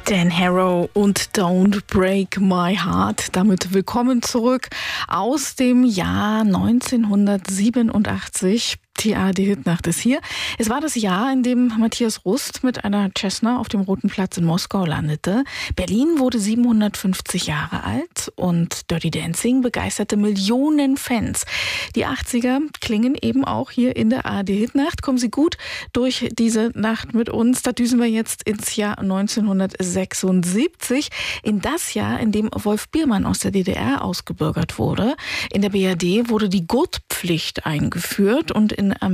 Dan Harrow und Don't Break My Heart. Damit willkommen zurück aus dem Jahr 1987. Die ARD-Hitnacht ist hier. Es war das Jahr, in dem Matthias Rust mit einer Cessna auf dem Roten Platz in Moskau landete. Berlin wurde 750 Jahre alt und Dirty Dancing begeisterte Millionen Fans. Die 80er klingen eben auch hier in der ARD-Hitnacht. Kommen Sie gut durch diese Nacht mit uns. Da düsen wir jetzt ins Jahr 1976, in das Jahr, in dem Wolf Biermann aus der DDR ausgebürgert wurde. In der BRD wurde die Gurtpflicht eingeführt und in